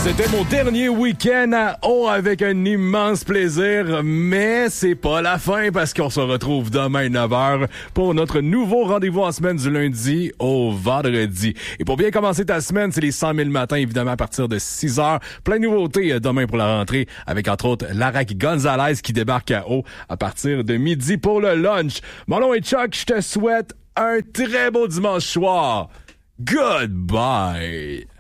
C'était mon dernier week-end à Haut avec un immense plaisir, mais c'est pas la fin parce qu'on se retrouve demain 9h pour notre nouveau rendez-vous en semaine du lundi au vendredi. Et pour bien commencer ta semaine, c'est les 100 000 matins, évidemment, à partir de 6h. Plein de nouveautés demain pour la rentrée avec, entre autres, Larac Gonzalez qui débarque à Haut à partir de midi pour le lunch. Mon nom est Chuck, je te souhaite un très beau dimanche soir. Goodbye!